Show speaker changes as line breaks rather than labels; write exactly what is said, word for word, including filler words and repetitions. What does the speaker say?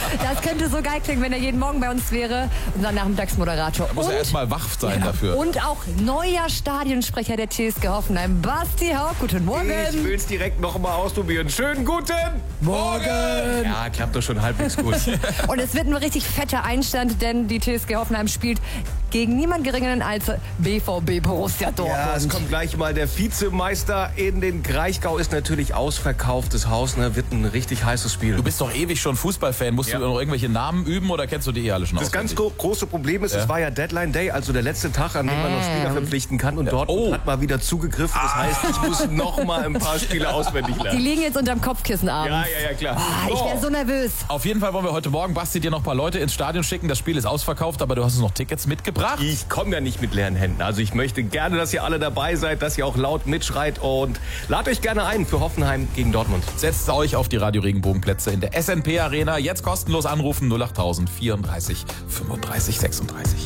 Das könnte so geil klingen, wenn er jeden Morgen bei uns wäre. Unser Nachmittagsmoderator.
Da muss
Und-
er erstmal wach sein
Ja,
dafür.
Und auch neuer Stadionsprecher der T S G Hoffenheim, Basti Haug. Guten Morgen.
Ich will es direkt noch mal ausprobieren. Schönen guten
Morgen!
Ja, klappt doch schon halbwegs gut.
Und es wird ein richtig fetter Einstand, denn die T S G Hoffenheim spielt gegen niemand geringeren als B V B Borussia Dortmund.
Ja, es kommt gleich mal der Vizemeister in den Kraichgau. Ist natürlich ausverkauftes Haus, ne? Wird ein richtig heißes Spiel.
Du bist doch ewig schon Fußballfan. Musst
Ja.
du noch irgendwelche Namen üben oder kennst du die eh alle schon
Das ganz
auswendig?
gro- große Problem ist,
Ja.
es war ja Deadline Day, also der letzte Tag, an dem man noch Spieler verpflichten kann. Und Dortmund
Oh.
hat mal wieder zugegriffen. Das heißt, ich muss noch mal ein paar Spiele auswendig
Die
lernen.
liegen jetzt unterm Kopfkissen abends.
Ja, ja, ja, klar.
Ah, ich wäre so nervös.
Auf jeden Fall wollen wir heute Morgen, Basti, dir noch ein paar Leute ins Stadion schicken. Das Spiel ist ausverkauft, aber du hast uns noch Tickets mitgebracht.
Ich komme ja nicht mit leeren Händen. Also ich möchte gerne, dass ihr alle dabei seid, dass ihr auch laut mitschreit und ladet euch gerne ein für Hoffenheim gegen Dortmund.
Setzt euch auf die Radio Regenbogenplätze in der S N P Arena. Jetzt kostenlos anrufen null achttausend vierunddreißig fünfunddreißig sechsunddreißig.